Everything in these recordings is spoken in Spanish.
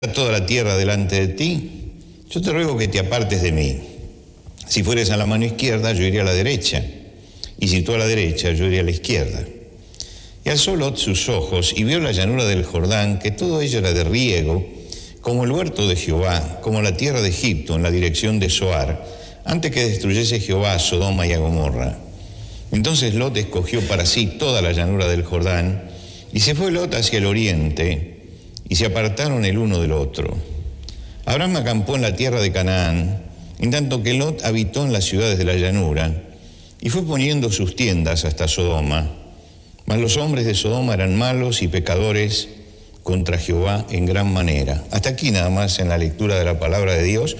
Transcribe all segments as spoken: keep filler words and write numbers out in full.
toda la tierra delante de ti, yo te ruego que te apartes de mí. Si fueres a la mano izquierda, yo iré a la derecha, y si tú a la derecha, yo iré a la izquierda. Y alzó Lot sus ojos y vio la llanura del Jordán, que todo ello era de riego, como el huerto de Jehová, como la tierra de Egipto, en la dirección de Zoar, antes que destruyese Jehová a Sodoma y a Gomorra. Entonces Lot escogió para sí toda la llanura del Jordán, y se fue Lot hacia el oriente, y se apartaron el uno del otro. Abraham acampó en la tierra de Canaán, en tanto que Lot habitó en las ciudades de la llanura, y fue poniendo sus tiendas hasta Sodoma. Mas los hombres de Sodoma eran malos y pecadores contra Jehová en gran manera. Hasta aquí nada más en la lectura de la palabra de Dios.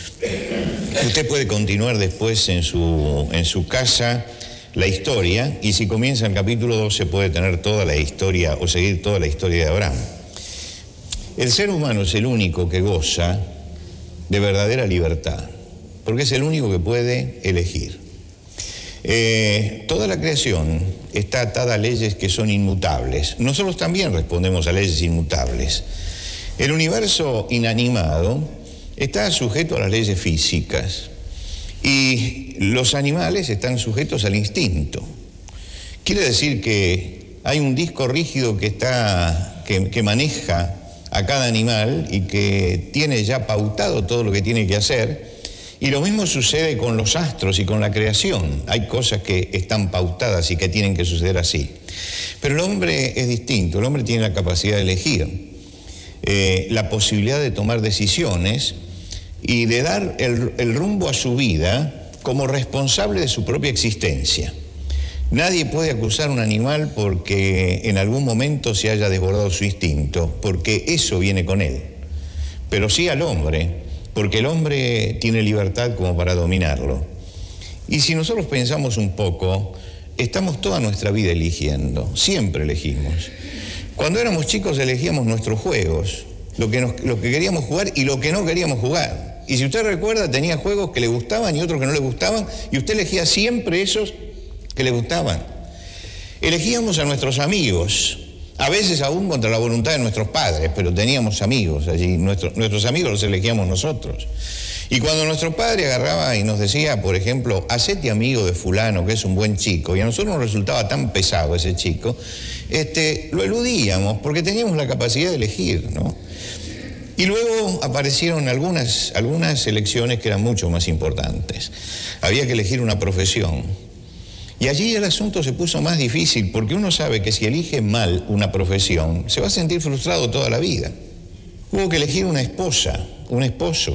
Usted puede continuar después en su, en su casa la historia, y si comienza el capítulo doce puede tener toda la historia o seguir toda la historia de Abraham. El ser humano es el único que goza de verdadera libertad, porque es el único que puede elegir. Eh, toda la creación está atada a leyes que son inmutables. Nosotros también respondemos a leyes inmutables. El universo inanimado está sujeto a las leyes físicas y los animales están sujetos al instinto. Quiere decir que hay un disco rígido que, está, que, que maneja a cada animal y que tiene ya pautado todo lo que tiene que hacer. Y lo mismo sucede con los astros y con la creación. Hay cosas que están pautadas y que tienen que suceder así. Pero el hombre es distinto. El hombre tiene la capacidad de elegir, eh, la posibilidad de tomar decisiones y de dar el, el rumbo a su vida como responsable de su propia existencia. Nadie puede acusar a un animal porque en algún momento se haya desbordado su instinto, porque eso viene con él. Pero sí al hombre, porque el hombre tiene libertad como para dominarlo. Y si nosotros pensamos un poco, estamos toda nuestra vida eligiendo, siempre elegimos. Cuando éramos chicos elegíamos nuestros juegos, lo que, nos, lo que queríamos jugar y lo que no queríamos jugar. Y si usted recuerda, tenía juegos que le gustaban y otros que no le gustaban, y usted elegía siempre esos que le gustaban. Elegíamos a nuestros amigos, a veces aún contra la voluntad de nuestros padres, pero teníamos amigos allí, nuestro, nuestros amigos los elegíamos nosotros. Y cuando nuestro padre agarraba y nos decía, por ejemplo, hacete amigo de fulano, que es un buen chico, y a nosotros nos resultaba tan pesado ese chico, este, lo eludíamos porque teníamos la capacidad de elegir, ¿no? Y luego aparecieron algunas, algunas elecciones que eran mucho más importantes. Había que elegir una profesión. Y allí el asunto se puso más difícil, porque uno sabe que si elige mal una profesión, se va a sentir frustrado toda la vida. Hubo que elegir una esposa, un esposo,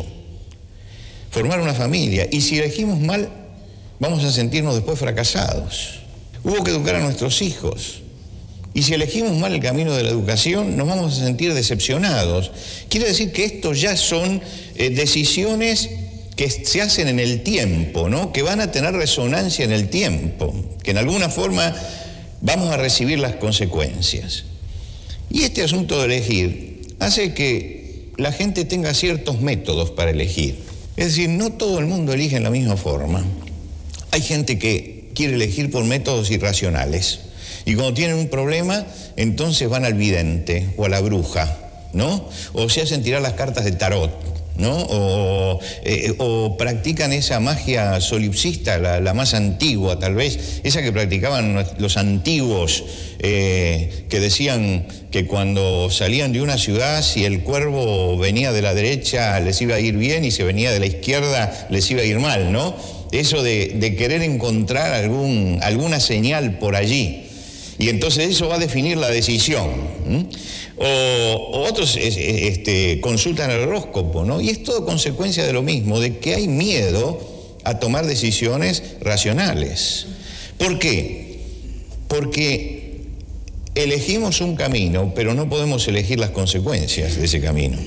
formar una familia, y si elegimos mal, vamos a sentirnos después fracasados. Hubo que educar a nuestros hijos, y si elegimos mal el camino de la educación, nos vamos a sentir decepcionados. Quiere decir que estos ya son eh, decisiones que se hacen en el tiempo, ¿no? Que van a tener resonancia en el tiempo, que en alguna forma vamos a recibir las consecuencias. Y este asunto de elegir hace que la gente tenga ciertos métodos para elegir. Es decir, no todo el mundo elige en la misma forma. Hay gente que quiere elegir por métodos irracionales, y cuando tienen un problema, entonces van al vidente o a la bruja, ¿no? O se hacen tirar las cartas de tarot, ¿no? O, eh, o practican esa magia solipsista, la, la más antigua tal vez, esa que practicaban los antiguos, eh, que decían que cuando salían de una ciudad, si el cuervo venía de la derecha les iba a ir bien, y si venía de la izquierda les iba a ir mal, ¿no? Eso de, de querer encontrar algún, alguna señal por allí. Y entonces eso va a definir la decisión. ¿Mm? O, o otros este, consultan el horóscopo, ¿no? Y es todo consecuencia de lo mismo, de que hay miedo a tomar decisiones racionales. ¿Por qué? Porque elegimos un camino, pero no podemos elegir las consecuencias de ese camino.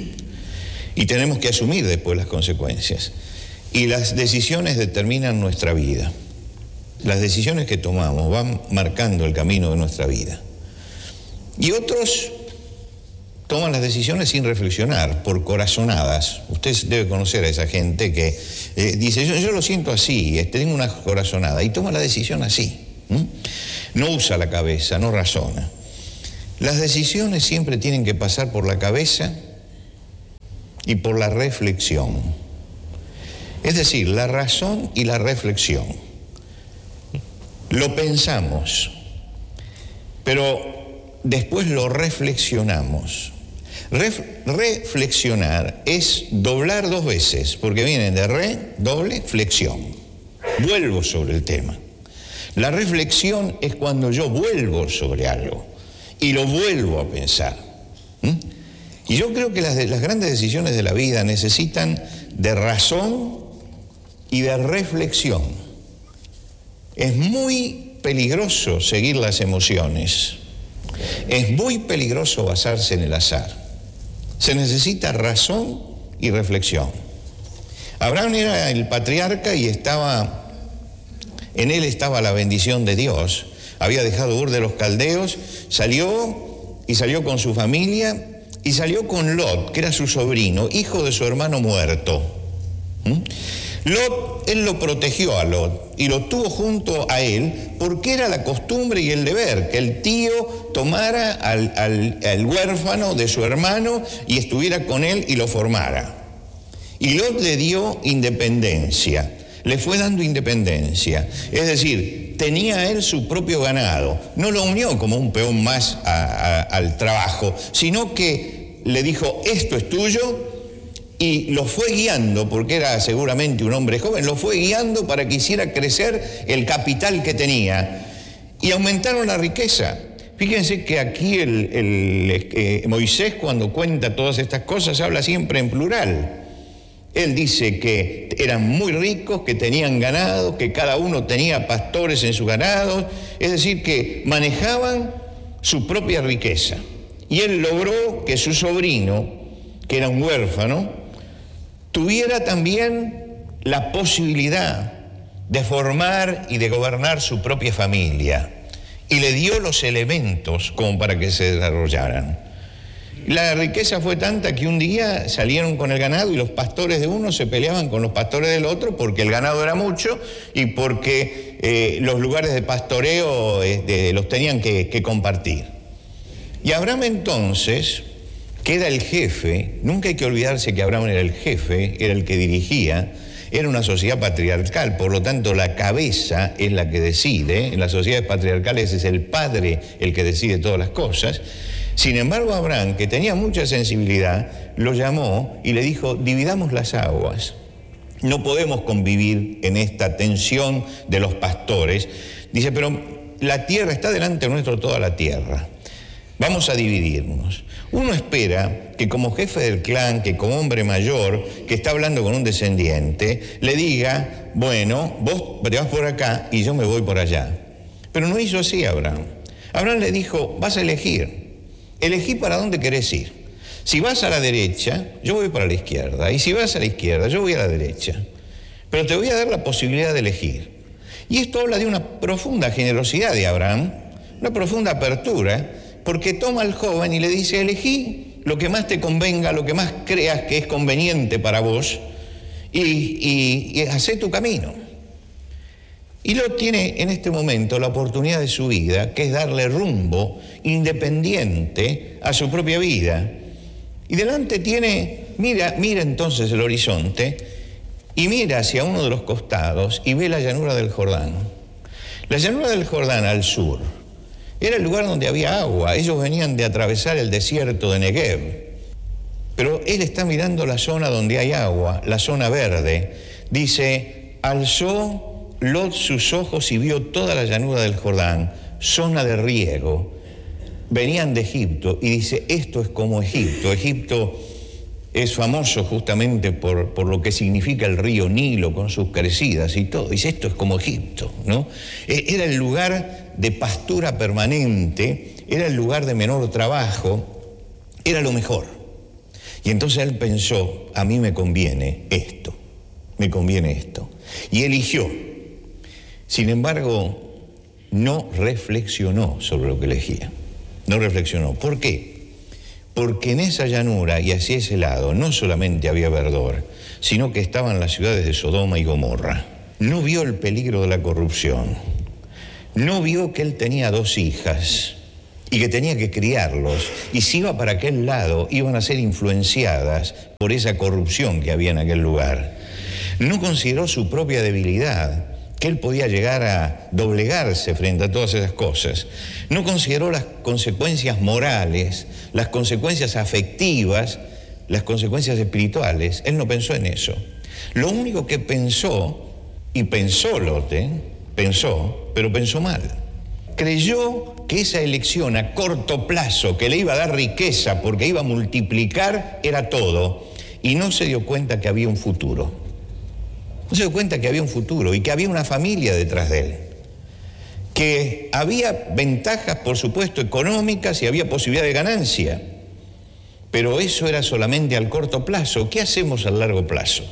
Y tenemos que asumir después las consecuencias. Y las decisiones determinan nuestra vida. Las decisiones que tomamos van marcando el camino de nuestra vida. Y otros toman las decisiones sin reflexionar, por corazonadas. Usted debe conocer a esa gente que eh, dice, yo, yo lo siento así, este, tengo una corazonada, y toma la decisión así. ¿Mm? No usa la cabeza, no razona. Las decisiones siempre tienen que pasar por la cabeza y por la reflexión. Es decir, la razón y la reflexión. Lo pensamos, pero después lo reflexionamos. Ref, reflexionar es doblar dos veces, porque vienen de re, doble, flexión. Vuelvo sobre el tema. La reflexión es cuando yo vuelvo sobre algo y lo vuelvo a pensar. ¿Mm? Y yo creo que las, las grandes decisiones de la vida necesitan de razón y de reflexión. Es muy peligroso seguir las emociones. Es muy peligroso basarse en el azar. Se necesita razón y reflexión. Abraham era el patriarca y estaba, en él estaba la bendición de Dios. Había dejado Ur de los Caldeos, salió y salió con su familia y salió con Lot, que era su sobrino, hijo de su hermano muerto. ¿Mm? Lot, él lo protegió a Lot y lo tuvo junto a él porque era la costumbre y el deber que el tío tomara al, al, al huérfano de su hermano y estuviera con él y lo formara. Y Lot le dio independencia, le fue dando independencia. Es decir, tenía él su propio ganado, no lo unió como un peón más a, a, al trabajo, sino que le dijo, esto es tuyo. Y lo fue guiando, porque era seguramente un hombre joven, lo fue guiando para que hiciera crecer el capital que tenía. Y aumentaron la riqueza. Fíjense que aquí el, el, eh, Moisés, cuando cuenta todas estas cosas, habla siempre en plural. Él dice que eran muy ricos, que tenían ganado, que cada uno tenía pastores en su ganado. Es decir, que manejaban su propia riqueza. Y él logró que su sobrino, que era un huérfano, tuviera también la posibilidad de formar y de gobernar su propia familia, y le dio los elementos como para que se desarrollaran. La riqueza fue tanta que un día salieron con el ganado y los pastores de uno se peleaban con los pastores del otro porque el ganado era mucho y porque eh, los lugares de pastoreo eh, de, los tenían que, que compartir. Y Abraham entonces, que era el jefe, nunca hay que olvidarse que Abraham era el jefe, era el que dirigía, era una sociedad patriarcal, por lo tanto la cabeza es la que decide, en las sociedades patriarcales es el padre el que decide todas las cosas. Sin embargo, Abraham, que tenía mucha sensibilidad, lo llamó y le dijo, dividamos las aguas, no podemos convivir en esta tensión de los pastores. Dice, pero la tierra está delante nuestro, toda la tierra. Vamos a dividirnos. Uno espera que como jefe del clan, que como hombre mayor, que está hablando con un descendiente, le diga, bueno, vos te vas por acá y yo me voy por allá. Pero no hizo así Abraham. Abraham le dijo, vas a elegir. Elegí para dónde querés ir. Si vas a la derecha, yo voy para la izquierda. Y si vas a la izquierda, yo voy a la derecha. Pero te voy a dar la posibilidad de elegir. Y esto habla de una profunda generosidad de Abraham, una profunda apertura, porque toma al joven y le dice, elegí lo que más te convenga, lo que más creas que es conveniente para vos, y, y, y hacé tu camino. Y Lot tiene en este momento la oportunidad de su vida, que es darle rumbo independiente a su propia vida. Y delante tiene, mira, mira entonces el horizonte, y mira hacia uno de los costados y ve la llanura del Jordán. La llanura del Jordán al sur era el lugar donde había agua. Ellos venían de atravesar el desierto de Negev. Pero él está mirando la zona donde hay agua, la zona verde. Dice, alzó Lot sus ojos y vio toda la llanura del Jordán, zona de riego. Venían de Egipto y dice, esto es como Egipto. Egipto es famoso justamente por, por lo que significa el río Nilo con sus crecidas y todo. Dice, esto es como Egipto, ¿no? Era el lugar de pastura permanente, era el lugar de menor trabajo, era lo mejor. Y entonces él pensó, a mí me conviene esto, me conviene esto. Y eligió. Sin embargo, no reflexionó sobre lo que elegía. No reflexionó. ¿Por qué? Porque en esa llanura y hacia ese lado no solamente había verdor, sino que estaban las ciudades de Sodoma y Gomorra. No vio el peligro de la corrupción. No vio que él tenía dos hijas y que tenía que criarlos, y si iba para aquel lado, iban a ser influenciadas por esa corrupción que había en aquel lugar. No consideró su propia debilidad, que él podía llegar a doblegarse frente a todas esas cosas. No consideró las consecuencias morales, las consecuencias afectivas, las consecuencias espirituales. Él no pensó en eso. Lo único que pensó, y pensó Lot, ¿eh? pensó, pero pensó mal. Creyó que esa elección a corto plazo, que le iba a dar riqueza porque iba a multiplicar, era todo, y no se dio cuenta que había un futuro. No se dio cuenta que había un futuro y que había una familia detrás de él. Que había ventajas, por supuesto, económicas y había posibilidad de ganancia. Pero eso era solamente al corto plazo. ¿Qué hacemos al largo plazo?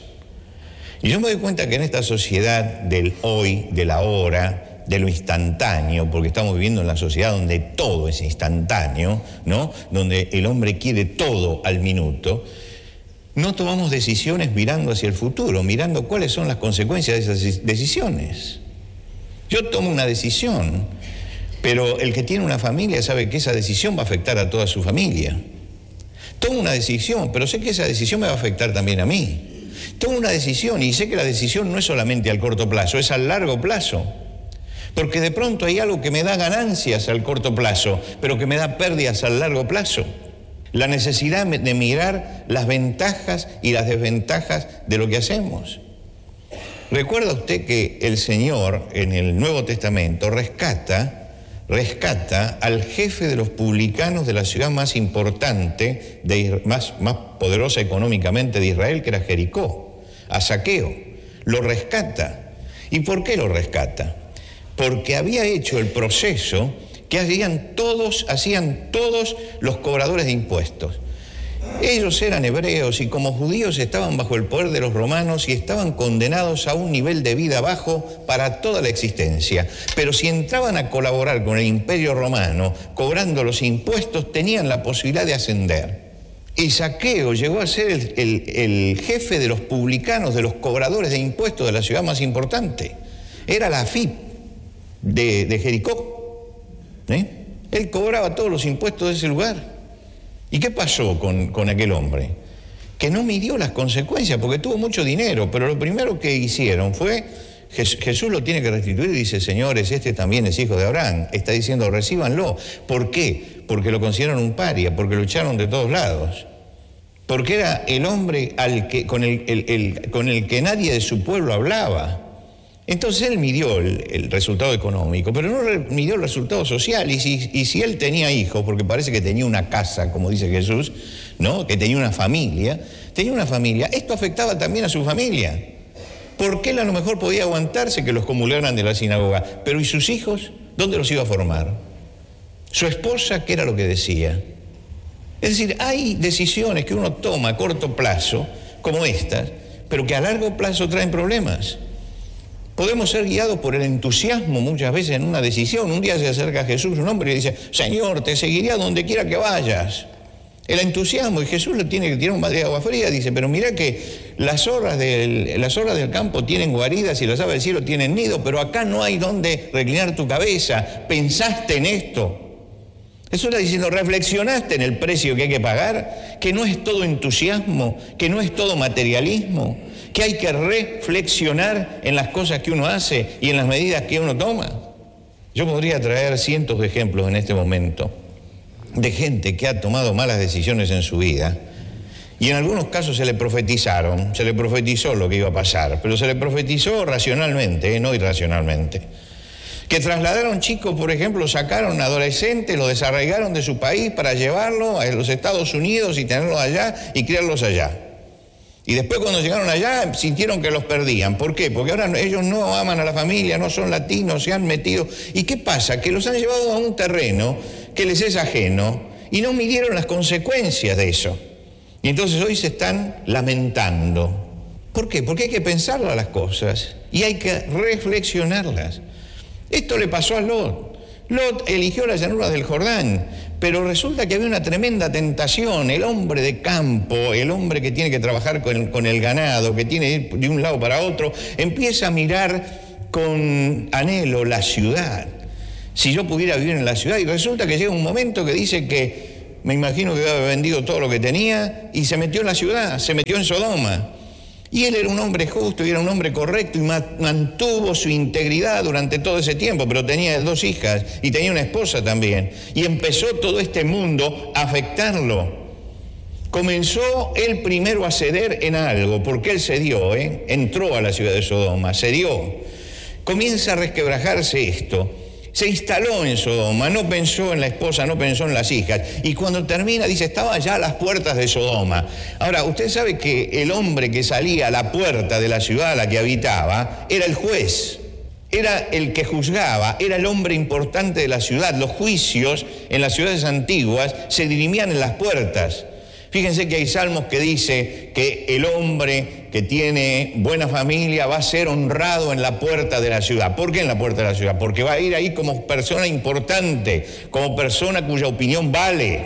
Y yo me doy cuenta que en esta sociedad del hoy, del ahora, de lo instantáneo, porque estamos viviendo en la sociedad donde todo es instantáneo, ¿no? Donde el hombre quiere todo al minuto, no tomamos decisiones mirando hacia el futuro, mirando cuáles son las consecuencias de esas decisiones. Yo tomo una decisión, pero el que tiene una familia sabe que esa decisión va a afectar a toda su familia. Tomo una decisión, pero sé que esa decisión me va a afectar también a mí. Tomo una decisión y sé que la decisión no es solamente al corto plazo, es al largo plazo. Porque de pronto hay algo que me da ganancias al corto plazo, pero que me da pérdidas al largo plazo. La necesidad de mirar las ventajas y las desventajas de lo que hacemos. ¿Recuerda usted que el Señor en el Nuevo Testamento rescata, rescata al jefe de los publicanos de la ciudad más importante, de, más, más poderosa económicamente de Israel, que era Jericó, a Zaqueo? Lo rescata. ¿Y por qué lo rescata? Porque había hecho el proceso que hacían todos, hacían todos los cobradores de impuestos. Ellos eran hebreos y como judíos estaban bajo el poder de los romanos y estaban condenados a un nivel de vida bajo para toda la existencia. Pero si entraban a colaborar con el imperio romano, cobrando los impuestos, tenían la posibilidad de ascender. Y Zaqueo llegó a ser el, el, el jefe de los publicanos, de los cobradores de impuestos de la ciudad más importante. Era la A F I P de, de Jericó. ¿Eh? Él cobraba todos los impuestos de ese lugar. ¿Y qué pasó con, con aquel hombre? Que no midió las consecuencias, porque tuvo mucho dinero, pero lo primero que hicieron fue, Jesús lo tiene que restituir y dice, señores, este también es hijo de Abraham. Está diciendo, recíbanlo. ¿Por qué? Porque lo consideran un paria, porque lo echaron de todos lados. Porque era el hombre al que, con, el, el, el, con el que nadie de su pueblo hablaba. Entonces él midió el, el resultado económico, pero no re, midió el resultado social. Y si, y si él tenía hijos, porque parece que tenía una casa, como dice Jesús, ¿no? Que tenía una familia, tenía una familia, esto afectaba también a su familia. Porque él a lo mejor podía aguantarse que los comulgaran de la sinagoga, pero ¿y sus hijos? ¿Dónde los iba a formar? Su esposa, ¿qué era lo que decía? Es decir, hay decisiones que uno toma a corto plazo, como estas, pero que a largo plazo traen problemas. Podemos ser guiados por el entusiasmo muchas veces en una decisión. Un día se acerca a Jesús un hombre y le dice, Señor, te seguiré a donde quiera que vayas. El entusiasmo, y Jesús le tiene que tirar un balde de agua fría, dice, pero mira que las zorras del, las zorras del campo tienen guaridas y las aves del cielo tienen nido, pero acá no hay donde reclinar tu cabeza. ¿Pensaste en esto? Jesús está diciendo, reflexionaste en el precio que hay que pagar, que no es todo entusiasmo, que no es todo materialismo, que hay que reflexionar en las cosas que uno hace y en las medidas que uno toma. Yo podría traer cientos de ejemplos en este momento de gente que ha tomado malas decisiones en su vida y en algunos casos se le profetizaron, se le profetizó lo que iba a pasar, pero se le profetizó racionalmente, eh, no irracionalmente. Que trasladaron chicos, por ejemplo, sacaron adolescentes, los desarraigaron de su país para llevarlo a los Estados Unidos y tenerlos allá y criarlos allá. Y después cuando llegaron allá sintieron que los perdían. ¿Por qué? Porque ahora ellos no aman a la familia, no son latinos, se han metido. ¿Y qué pasa? Que los han llevado a un terreno que les es ajeno y no midieron las consecuencias de eso. Y entonces hoy se están lamentando. ¿Por qué? Porque hay que pensarlas las cosas y hay que reflexionarlas. Esto le pasó a Lot. Lot eligió las llanuras del Jordán, pero resulta que había una tremenda tentación. El hombre de campo, el hombre que tiene que trabajar con, con el ganado, que tiene que ir de un lado para otro, empieza a mirar con anhelo la ciudad. Si yo pudiera vivir en la ciudad, y resulta que llega un momento que dice que, me imagino que había vendido todo lo que tenía y se metió en la ciudad, se metió en Sodoma. Y él era un hombre justo y era un hombre correcto y mantuvo su integridad durante todo ese tiempo, pero tenía dos hijas y tenía una esposa también. Y empezó todo este mundo a afectarlo. Comenzó él primero a ceder en algo, porque él cedió, ¿eh? entró a la ciudad de Sodoma, cedió. Comienza a resquebrajarse esto. Se instaló en Sodoma, no pensó en la esposa, no pensó en las hijas. Y cuando termina, dice, estaba ya a las puertas de Sodoma. Ahora, usted sabe que el hombre que salía a la puerta de la ciudad a la que habitaba era el juez, era el que juzgaba, era el hombre importante de la ciudad. Los juicios en las ciudades antiguas se dirimían en las puertas. Fíjense que hay salmos que dice que el hombre que tiene buena familia va a ser honrado en la puerta de la ciudad. ¿Por qué en la puerta de la ciudad? Porque va a ir ahí como persona importante, como persona cuya opinión vale.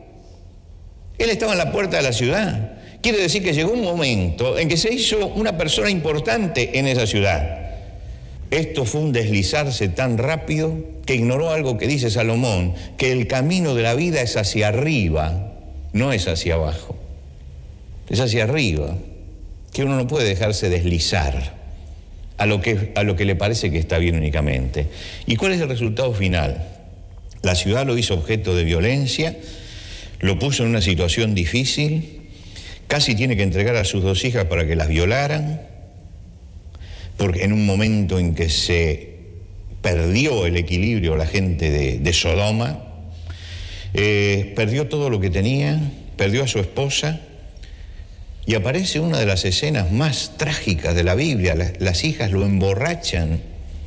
Él estaba en la puerta de la ciudad. Quiere decir que llegó un momento en que se hizo una persona importante en esa ciudad. Esto fue un deslizarse tan rápido que ignoró algo que dice Salomón, que el camino de la vida es hacia arriba. No es hacia abajo, es hacia arriba, que uno no puede dejarse deslizar a lo que, a lo que le parece que está bien únicamente. ¿Y cuál es el resultado final? La ciudad lo hizo objeto de violencia, lo puso en una situación difícil, casi tiene que entregar a sus dos hijas para que las violaran, porque en un momento en que se perdió el equilibrio la gente de, de Sodoma, Eh, perdió todo lo que tenía, perdió a su esposa, y aparece una de las escenas más trágicas de la Biblia. Las, las hijas lo emborrachan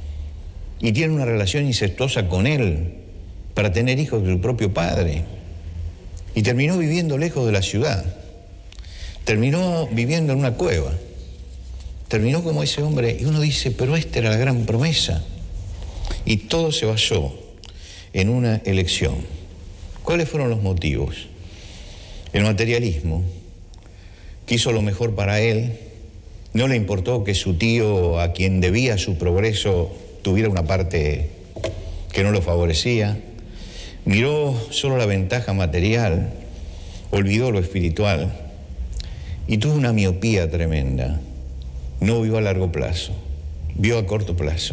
y tienen una relación incestuosa con él para tener hijos de su propio padre. Y terminó viviendo lejos de la ciudad, terminó viviendo en una cueva, terminó como ese hombre, y uno dice, pero esta era la gran promesa. Y todo se basó en una elección. ¿Cuáles fueron los motivos? El materialismo. Quiso lo mejor para él, no le importó que su tío, a quien debía su progreso, tuviera una parte que no lo favorecía, miró solo la ventaja material, olvidó lo espiritual y tuvo una miopía tremenda. No vio a largo plazo, vio a corto plazo.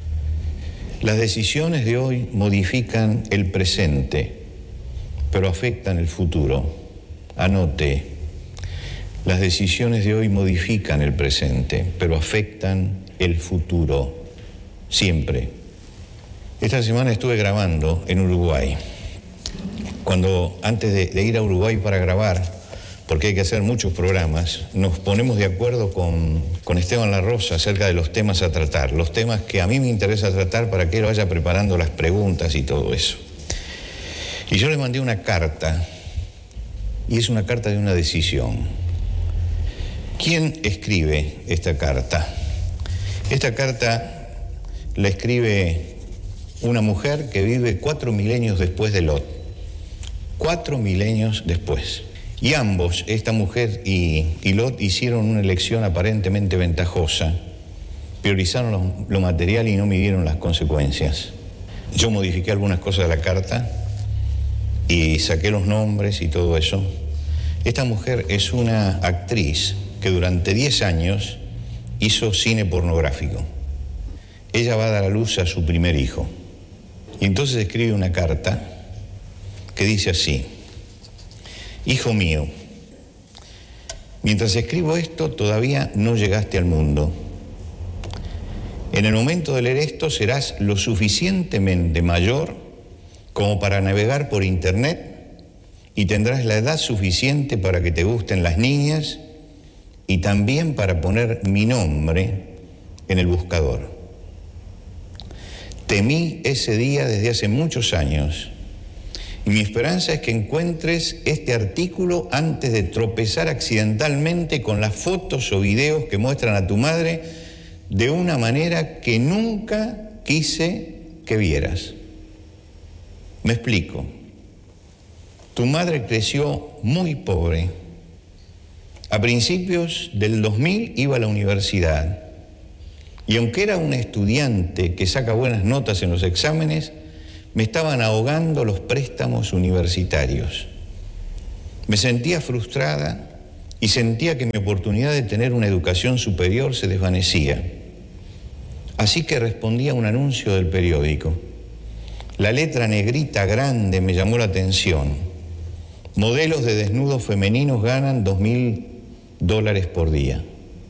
Las decisiones de hoy modifican el presente, pero afectan el futuro. Anote, las decisiones de hoy modifican el presente, pero afectan el futuro, siempre. Esta semana estuve grabando en Uruguay. Cuando, antes de, de ir a Uruguay para grabar, porque hay que hacer muchos programas, nos ponemos de acuerdo con, con Esteban La Rosa acerca de los temas a tratar, los temas que a mí me interesa tratar para que él vaya preparando las preguntas y todo eso. Y yo le mandé una carta, y es una carta de una decisión. ¿Quién escribe esta carta? Esta carta la escribe una mujer que vive cuatro milenios después de Lot. Cuatro milenios después. Y ambos, esta mujer y, y Lot, hicieron una elección aparentemente ventajosa. Priorizaron lo, lo material y no midieron las consecuencias. Yo modifiqué algunas cosas de la carta y saqué los nombres y todo eso. Esta mujer es una actriz que durante diez años hizo cine pornográfico. Ella va a dar a luz a su primer hijo. Y entonces escribe una carta que dice así: hijo mío, mientras escribo esto todavía no llegaste al mundo. En el momento de leer esto serás lo suficientemente mayor como para navegar por internet y tendrás la edad suficiente para que te gusten las niñas y también para poner mi nombre en el buscador. Temí ese día desde hace muchos años y mi esperanza es que encuentres este artículo antes de tropezar accidentalmente con las fotos o videos que muestran a tu madre de una manera que nunca quise que vieras. Me explico. Tu madre creció muy pobre. A principios del dos mil iba a la universidad. Y aunque era una estudiante que saca buenas notas en los exámenes, Me estaban ahogando los préstamos universitarios. Me sentía frustrada y sentía que mi oportunidad de tener una educación superior se desvanecía. Así que respondí a un anuncio del periódico. La letra negrita grande me llamó la atención. Modelos de desnudos femeninos ganan dos mil dólares por día.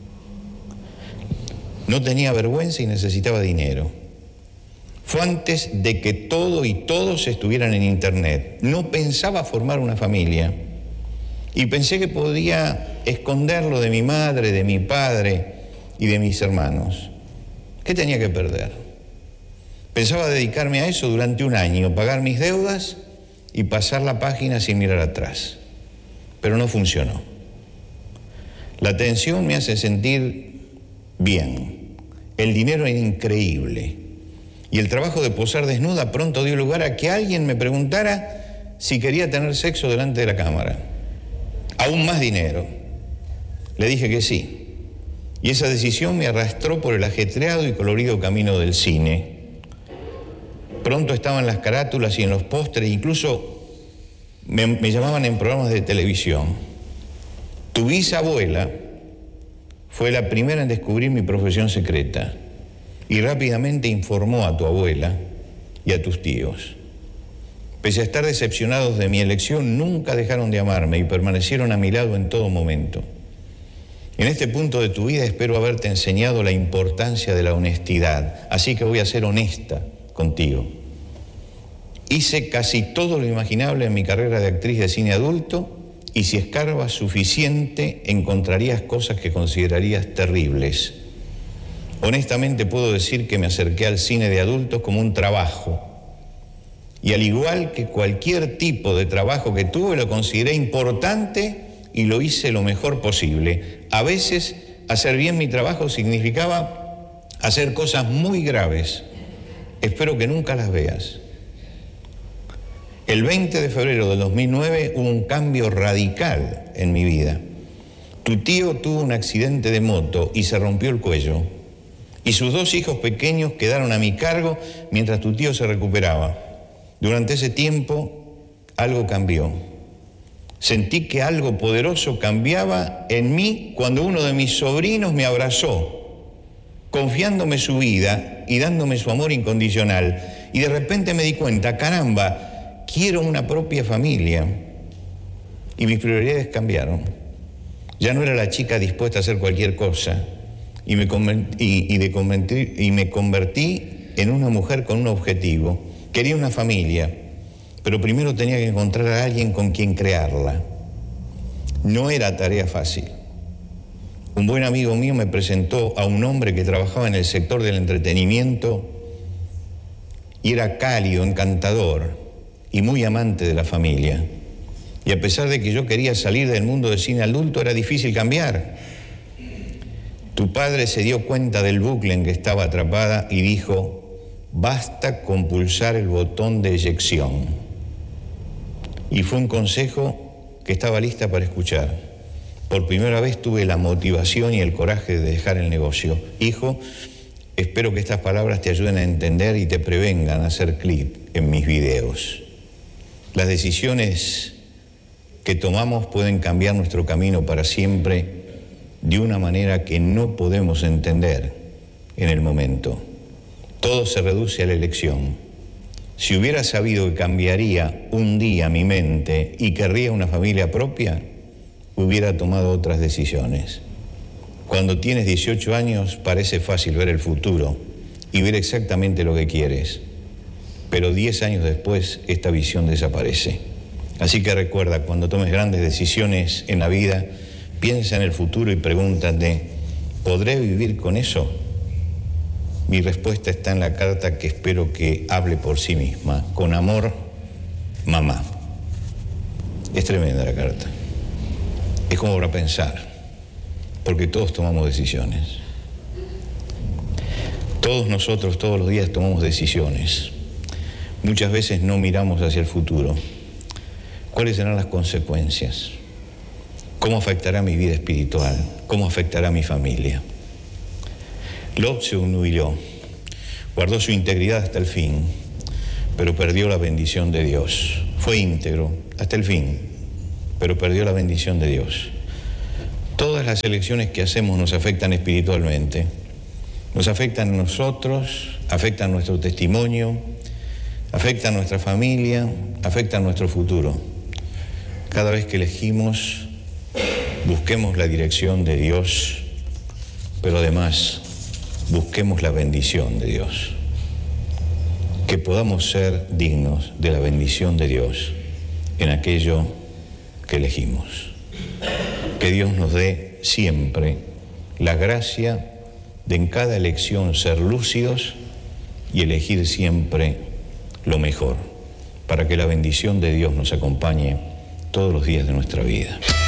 No tenía vergüenza y necesitaba dinero. Fue antes de que todo y todos estuvieran en internet. No pensaba formar una familia y pensé que podía esconderlo de mi madre, de mi padre y de mis hermanos. ¿Qué tenía que perder? Pensaba dedicarme a eso durante un año, pagar mis deudas y pasar la página sin mirar atrás. Pero no funcionó. La atención me hace sentir bien. El dinero era increíble. Y el trabajo de posar desnuda pronto dio lugar a que alguien me preguntara si quería tener sexo delante de la cámara. Aún más dinero. Le dije que sí. Y esa decisión me arrastró por el ajetreado y colorido camino del cine. Pronto estaba en las carátulas y en los pósteres, incluso me, me llamaban en programas de televisión. Tu bisabuela fue la primera en descubrir mi profesión secreta y rápidamente informó a tu abuela y a tus tíos. Pese a estar decepcionados de mi elección, nunca dejaron de amarme y permanecieron a mi lado en todo momento. En este punto de tu vida espero haberte enseñado la importancia de la honestidad, así que voy a ser honesta contigo. Hice casi todo lo imaginable en mi carrera de actriz de cine adulto y si escarbas suficiente encontrarías cosas que considerarías terribles. Honestamente puedo decir que me acerqué al cine de adultos como un trabajo y al igual que cualquier tipo de trabajo que tuve lo consideré importante y lo hice lo mejor posible. A veces hacer bien mi trabajo significaba hacer cosas muy graves. Espero que nunca las veas. El veinte de febrero del dos mil nueve hubo un cambio radical en mi vida. Tu tío tuvo un accidente de moto y se rompió el cuello. Y sus dos hijos pequeños quedaron a mi cargo mientras tu tío se recuperaba. Durante ese tiempo, algo cambió. Sentí que algo poderoso cambiaba en mí cuando uno de mis sobrinos me abrazó, confiándome su vida y dándome su amor incondicional. Y de repente me di cuenta, caramba, quiero una propia familia. Y mis prioridades cambiaron. Ya no era la chica dispuesta a hacer cualquier cosa. Y me convertí, y, y de convertir, y me convertí en una mujer con un objetivo. Quería una familia, pero primero tenía que encontrar a alguien con quien crearla. No era tarea fácil. Un buen amigo mío me presentó a un hombre que trabajaba en el sector del entretenimiento y era cálido, encantador y muy amante de la familia. Y a pesar de que yo quería salir del mundo del cine adulto, era difícil cambiar. Tu padre se dio cuenta del bucle en que estaba atrapada y dijo, basta con pulsar el botón de eyección. Y fue un consejo que estaba lista para escuchar. Por primera vez tuve la motivación y el coraje de dejar el negocio. Hijo, espero que estas palabras te ayuden a entender y te prevengan a hacer clic en mis videos. Las decisiones que tomamos pueden cambiar nuestro camino para siempre de una manera que no podemos entender en el momento. Todo se reduce a la elección. Si hubiera sabido que cambiaría un día mi mente y querría una familia propia, hubiera tomado otras decisiones. Cuando tienes dieciocho años parece fácil ver el futuro y ver exactamente lo que quieres, pero diez años después esta visión desaparece. Así que recuerda, cuando tomes grandes decisiones en la vida, piensa en el futuro y pregúntate, ¿podré vivir con eso? Mi respuesta está en la carta que espero que hable por sí misma. Con amor, mamá. Es tremenda la carta. Es como para pensar, porque todos tomamos decisiones. Todos nosotros, todos los días tomamos decisiones. Muchas veces no miramos hacia el futuro. ¿Cuáles serán las consecuencias? ¿Cómo afectará mi vida espiritual? ¿Cómo afectará a mi familia? Lot se humilló, guardó su integridad hasta el fin, pero perdió la bendición de Dios. Fue íntegro hasta el fin, pero perdió la bendición de Dios. Todas las elecciones que hacemos nos afectan espiritualmente, nos afectan a nosotros, afectan nuestro testimonio, afectan a nuestra familia, afectan a nuestro futuro. Cada vez que elegimos, busquemos la dirección de Dios, pero además busquemos la bendición de Dios. Que podamos ser dignos de la bendición de Dios en aquello que elegimos. Que Dios nos dé siempre la gracia de en cada elección ser lúcidos y elegir siempre lo mejor, para que la bendición de Dios nos acompañe todos los días de nuestra vida.